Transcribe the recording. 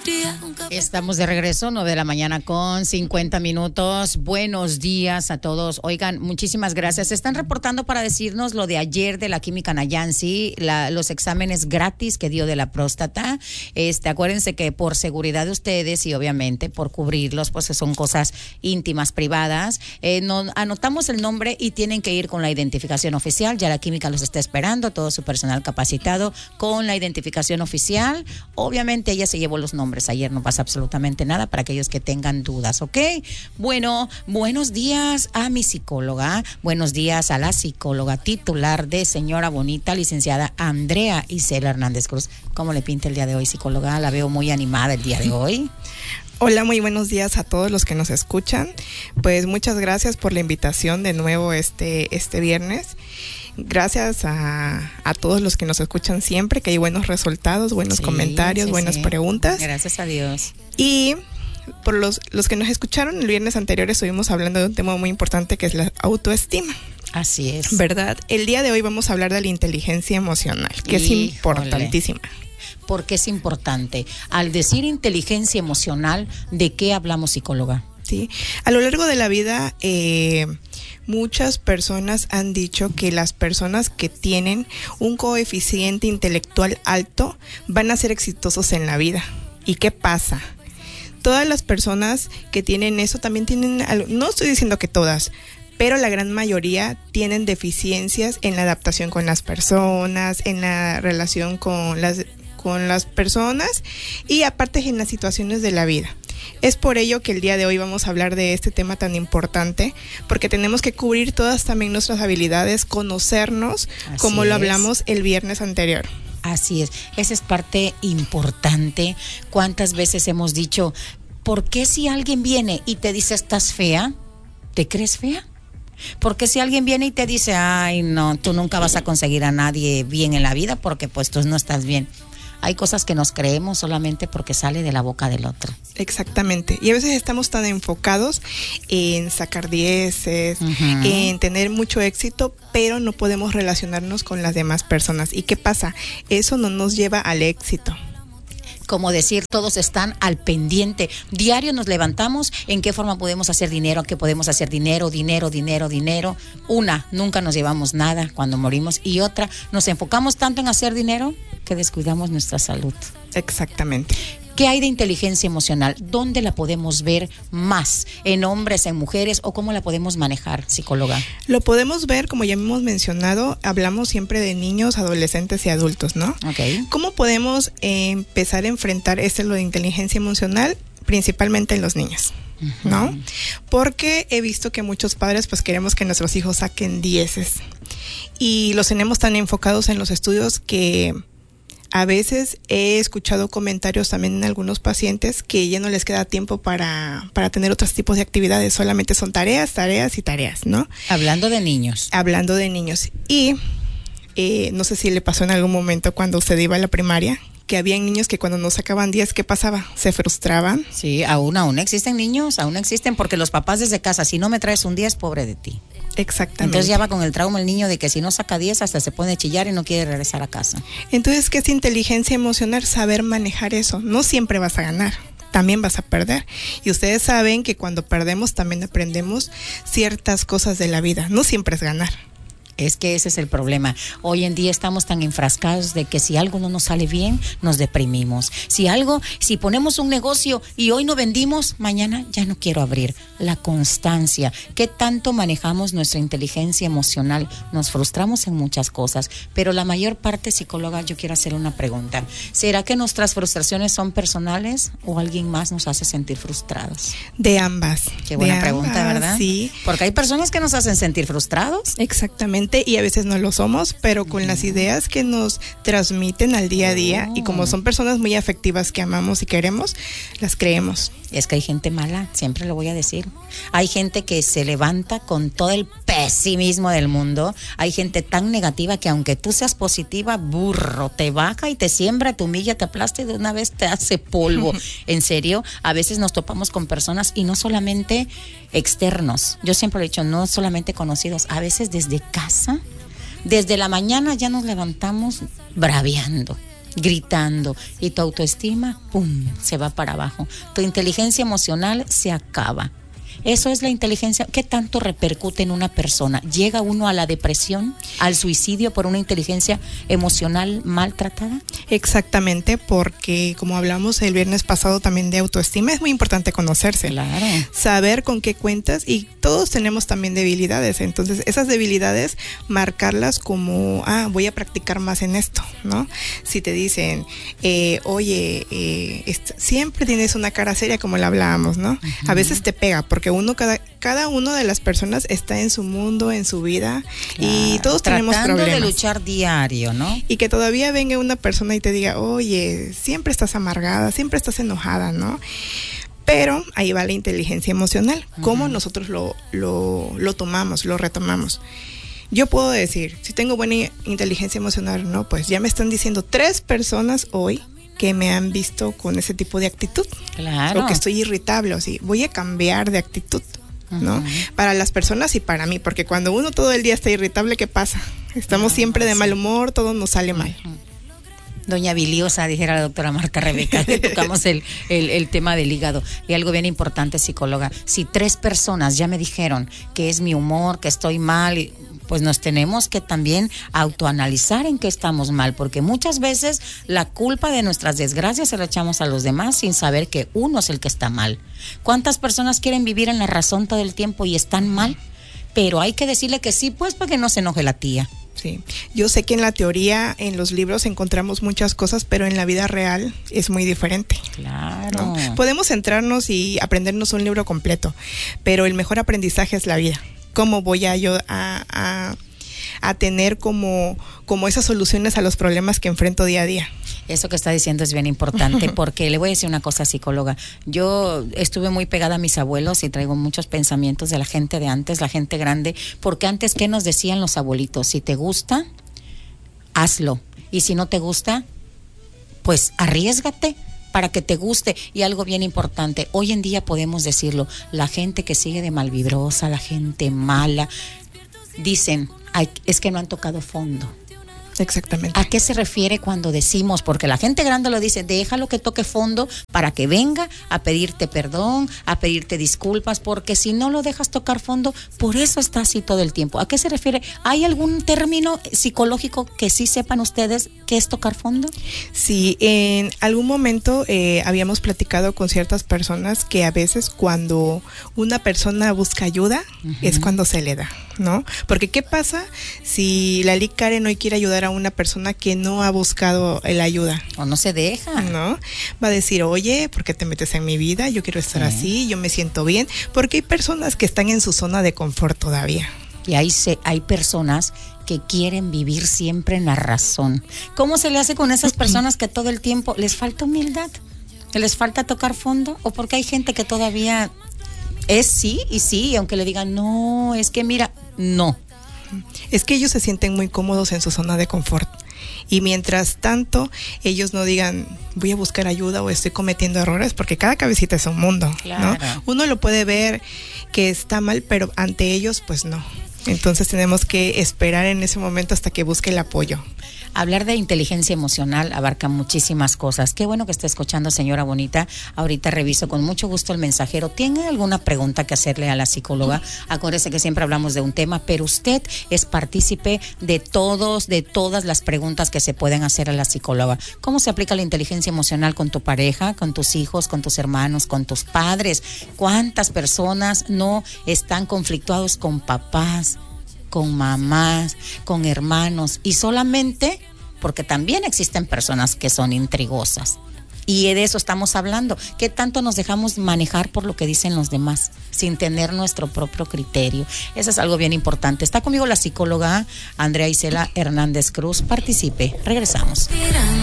Estamos de regreso, 9:50 a.m. Buenos días a todos. Oigan, muchísimas gracias. Se están reportando para decirnos lo de ayer de la Química Nayansi, los exámenes gratis que dio de la próstata. Acuérdense que por seguridad de ustedes y obviamente por cubrirlos, pues son cosas íntimas, privadas. Anotamos el nombre y tienen que ir con la identificación oficial. Ya la Química los está esperando, todo su personal capacitado con la identificación oficial. Obviamente ella se llevó los nombres. Ayer no pasa absolutamente nada para aquellos que tengan dudas, ¿ok? Bueno, buenos días a mi psicóloga, buenos días a la psicóloga titular de Señora Bonita, licenciada Andrea Isela Hernández Cruz. ¿Cómo le pinta el día de hoy, psicóloga? La veo muy animada el día de hoy. Hola, muy buenos días a todos los que nos escuchan. Pues muchas gracias por la invitación de nuevo este viernes. Gracias a todos los que nos escuchan siempre, que hay buenos resultados, buenos comentarios, buenas preguntas. Gracias a Dios. Y por los que nos escucharon el viernes anterior, estuvimos hablando de un tema muy importante que es la autoestima. Así es. ¿Verdad? El día de hoy vamos a hablar de la inteligencia emocional, que es importantísima. ¿Por qué es importante? Al decir inteligencia emocional, ¿de qué hablamos, psicóloga? Sí, a lo largo de la vida, muchas personas han dicho que las personas que tienen un coeficiente intelectual alto van a ser exitosos en la vida. ¿Y qué pasa? Todas las personas que tienen eso también tienen, no estoy diciendo que todas, pero la gran mayoría tienen deficiencias en la adaptación con las personas, en la relación con las personas y aparte en las situaciones de la vida. Es por ello que el día de hoy vamos a hablar de este tema tan importante, porque tenemos que cubrir todas también nuestras habilidades, conocernos, como lo hablamos el viernes anterior. Así es, esa es parte importante. ¿Cuántas veces hemos dicho, ¿por qué si alguien viene y te dice estás fea, te crees fea? Porque si alguien viene y te dice, ay no, tú nunca vas a conseguir a nadie bien en la vida porque pues tú no estás bien. Hay cosas que nos creemos solamente porque sale de la boca del otro. Exactamente. Y a veces estamos tan enfocados en sacar dieces, en tener mucho éxito, pero no podemos relacionarnos con las demás personas. ¿Y qué pasa? Eso no nos lleva al éxito. Como decir, todos están al pendiente. Diario nos levantamos, ¿en qué forma podemos hacer dinero? ¿Qué podemos hacer dinero? Una, nunca nos llevamos nada cuando morimos. Y otra, nos enfocamos tanto en hacer dinero que descuidamos nuestra salud. Exactamente. ¿Qué hay de inteligencia emocional? ¿Dónde la podemos ver más? ¿En hombres, en mujeres? ¿O cómo la podemos manejar, psicóloga? Lo podemos ver, como ya hemos mencionado, hablamos siempre de niños, adolescentes y adultos, ¿no? Okay. ¿Cómo podemos empezar a enfrentar lo de inteligencia emocional? Principalmente en los niños, ¿no? Porque he visto que muchos padres pues queremos que nuestros hijos saquen 10 y los tenemos tan enfocados en los estudios que a veces he escuchado comentarios también en algunos pacientes que ya no les queda tiempo para tener otros tipos de actividades, solamente son tareas, ¿no? Hablando de niños. Y no sé si le pasó en algún momento cuando usted iba a la primaria, que había niños que cuando no sacaban 10, ¿qué pasaba? Se frustraban. Sí, aún existen niños, porque los papás desde casa, si no me traes un 10, pobre de ti. Exactamente. Entonces ya va con el trauma el niño de que si no saca 10 hasta se pone a chillar y no quiere regresar a casa. Entonces, ¿qué es inteligencia emocional? Saber manejar eso. No siempre vas a ganar, también vas a perder. Y ustedes saben que cuando perdemos también aprendemos ciertas cosas de la vida. No siempre es ganar. Es que ese es el problema. Hoy en día estamos tan enfrascados de que si algo no nos sale bien, nos deprimimos. Si ponemos un negocio y hoy no vendimos, mañana ya no quiero abrir. La constancia. ¿Qué tanto manejamos nuestra inteligencia emocional? Nos frustramos en muchas cosas, pero la mayor parte, psicóloga, yo quiero hacer una pregunta. ¿Será que nuestras frustraciones son personales o alguien más nos hace sentir frustrados? De ambas. Qué buena pregunta, ¿verdad? Sí. Porque hay personas que nos hacen sentir frustrados. Exactamente. Y a veces no lo somos, pero con las ideas que nos transmiten al día a día y como son personas muy afectivas que amamos y queremos, las creemos. Es que hay gente mala, siempre lo voy a decir. Hay gente que se levanta con todo el pesimismo del mundo. Hay gente tan negativa que aunque tú seas positiva, burro, te baja y te siembra, te humilla, te aplasta y de una vez te hace polvo. En serio, a veces nos topamos con personas y no solamente externos. Yo siempre lo he dicho, no solamente conocidos, a veces desde casa. Desde la mañana ya nos levantamos braviando. gritando, y tu autoestima, ¡pum!, se va para abajo. Tu inteligencia emocional se acaba. Eso es la inteligencia. ¿Qué tanto repercute en una persona? ¿Llega uno a la depresión, al suicidio por una inteligencia emocional maltratada? Exactamente, porque como hablamos el viernes pasado también de autoestima, es muy importante conocerse. Claro. Saber con qué cuentas, y todos tenemos también debilidades. Entonces, esas debilidades, marcarlas como, voy a practicar más en esto, ¿no? Si te dicen, siempre tienes una cara seria, como la hablábamos, ¿no? Uh-huh. A veces te pega, porque cada una de las personas está en su mundo, en su vida, claro, y todos tenemos problemas. Tratando de luchar diario, ¿no? Y que todavía venga una persona y te diga, oye, siempre estás amargada, siempre estás enojada, ¿no? Pero ahí va la inteligencia emocional, cómo nosotros lo tomamos, lo retomamos. Yo puedo decir, si tengo buena inteligencia emocional, no, pues ya me están diciendo 3 personas hoy que me han visto con ese tipo de actitud. Claro. O que estoy irritable, o sí, voy a cambiar de actitud, ¿no? Para las personas y para mí, porque cuando uno todo el día está irritable, ¿qué pasa? Estamos siempre de mal humor, todo nos sale mal. Doña Biliosa, dijera la doctora Marta Rebeca, que tocamos el tema del hígado. Y algo bien importante, psicóloga, si 3 personas ya me dijeron que es mi humor, que estoy mal, pues nos tenemos que también autoanalizar en qué estamos mal, porque muchas veces la culpa de nuestras desgracias se la echamos a los demás sin saber que uno es el que está mal. ¿Cuántas personas quieren vivir en la razón todo el tiempo y están mal? Pero hay que decirle que sí, pues, para que no se enoje la tía. Sí, yo sé que en la teoría, en los libros encontramos muchas cosas, pero en la vida real es muy diferente. Claro. ¿No? Podemos centrarnos y aprendernos un libro completo, pero el mejor aprendizaje es la vida. ¿Cómo voy yo a tener como esas soluciones a los problemas que enfrento día a día? Eso que está diciendo es bien importante, porque le voy a decir una cosa, psicóloga. Yo estuve muy pegada a mis abuelos y traigo muchos pensamientos de la gente de antes, la gente grande, porque antes, ¿qué nos decían los abuelitos? Si te gusta, hazlo. Y si no te gusta, pues arriésgate para que te guste. Y algo bien importante, hoy en día podemos decirlo, la gente que sigue de malvibrosa, la gente mala, dicen, es que no han tocado fondo. Exactamente. ¿A qué se refiere cuando decimos? Porque la gente grande lo dice, déjalo que toque fondo para que venga a pedirte perdón, a pedirte disculpas, porque si no lo dejas tocar fondo, por eso está así todo el tiempo. ¿A qué se refiere? ¿Hay algún término psicológico que sí sepan ustedes qué es tocar fondo? Sí, en algún momento habíamos platicado con ciertas personas que a veces cuando una persona busca ayuda, es cuando se le da, ¿no? Porque ¿qué pasa si la Lic Karen hoy quiere ayudar a una persona que no ha buscado la ayuda? O no se deja. ¿No? Va a decir, oye, ¿por qué te metes en mi vida? Yo quiero estar así, yo me siento bien. Porque hay personas que están en su zona de confort todavía. Y hay personas que quieren vivir siempre en la razón. ¿Cómo se le hace con esas personas que todo el tiempo les falta humildad? ¿Que les falta tocar fondo? ¿O porque hay gente que todavía es sí y sí, y aunque le digan, no, es que mira, no? Es que ellos se sienten muy cómodos en su zona de confort. Y mientras tanto, ellos no digan, voy a buscar ayuda o estoy cometiendo errores, porque cada cabecita es un mundo, claro, ¿no? Uno lo puede ver que está mal, pero ante ellos, pues no. Entonces tenemos que esperar en ese momento hasta que busque el apoyo. Hablar de inteligencia emocional abarca muchísimas cosas. Qué bueno que esté escuchando, señora bonita. Ahorita reviso con mucho gusto el mensajero. ¿Tiene alguna pregunta que hacerle a la psicóloga? Acuérdese que siempre hablamos de un tema, pero usted es partícipe de todas las preguntas que se pueden hacer a la psicóloga. ¿Cómo se aplica la inteligencia emocional con tu pareja, con tus hijos, con tus hermanos, con tus padres? ¿Cuántas personas no están conflictuados con papás, con mamás, con hermanos, y solamente porque también existen personas que son intrigosas? Y de eso estamos hablando. ¿Qué tanto nos dejamos manejar por lo que dicen los demás sin tener nuestro propio criterio? Eso es algo bien importante. Está conmigo la psicóloga Andrea Isela Hernández Cruz. Participe. Regresamos.